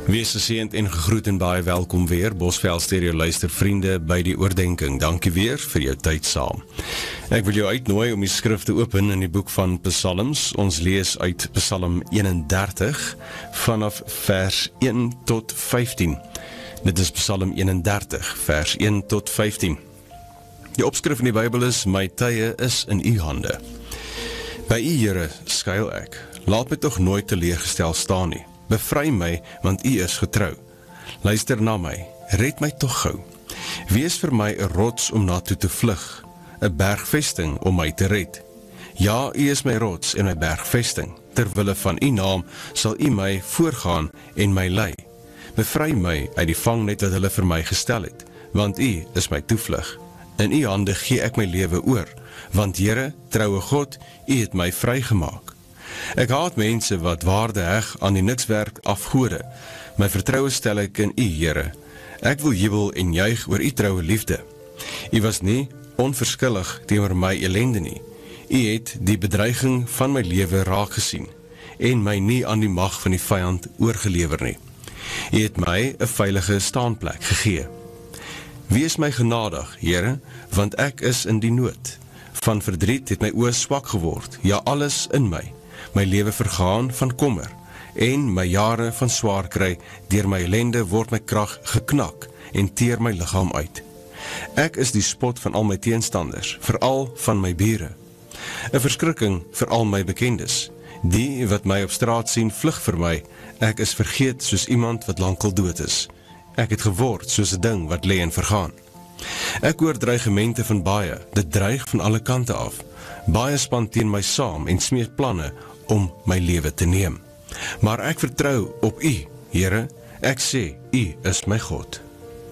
Wees geseënd en gegroet en baie welkom weer, Bosveld Stereo luistervriende by die oordenking. Dankie weer vir jou tyd saam. Ek wil jou uitnooi om die skrif te open in die boek van Psalms. Ons lees uit Psalm 31 vanaf vers 1 tot 15. Dit is Psalm 31 vers 1 tot 15. Die opskrif in die Bybel is: My tye is in u hande. By u, Here, skuil ek. Laat my tog nooit teleurgestel staan nie. Bevry my, want u is getrou. Luister na my, red my tog gou. Wees vir my 'n rots om na toe te vlug, 'n bergvesting om my te red. Ja, u is my rots en my bergvesting. Terwille van u naam sal u my voorgaan en my lei. Bevry my uit die vangnet wat hulle vir my gestel het, want u is my toevlug. In u hande gee ek my lewe oor, want Here, troue God, u het my vrygemaak. Ek haat mense wat waarde heg aan die nikswerk afgode. My vertroue stel ek in u, Here. Ek wil jubel en juig oor u troue liefde. U was nie onverskillig teenoor my ellende nie. U het die bedreiging van my lewe raak gesien en my nie aan die mag van die vyand oorgelewer nie. U het my 'n veilige staanplek gegee. Wees my genadig, Here, want ek is in die nood. Van verdriet het my oë swak geword, ja, alles in my. My lewe vergaan van kommer, en my jare van swaar kry, deur my ellende word my krag geknak, en teer my liggaam uit. Ek is die spot van al my teenstanders, veral van my bure. 'n Verskrikking vir al my bekendes. Die wat my op straat sien, vlug vir my. Ek is vergeet soos iemand wat lankal dood is. Ek het geword soos 'n ding wat lê en vergaan. Ek hoor dreigemente van baie, dit dreig van alle kante af. Baie span teen my saam en smeed planne om my lewe te neem. Maar ek vertrou op u, Here, ek sê, u is my God.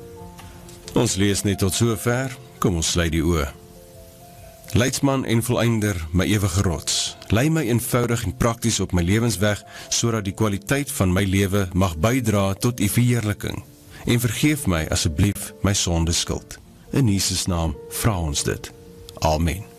Ons lees net tot sover, kom ons sluit die oë. Leidsman en volleinder, my ewige rots, lei my eenvoudig en prakties op my lewensweg, sodat die kwaliteit van my lewe mag bydra tot u verheerliking. En vergeef my asseblief my sonde skuld. In Jesus naam vra ons dit. Amen.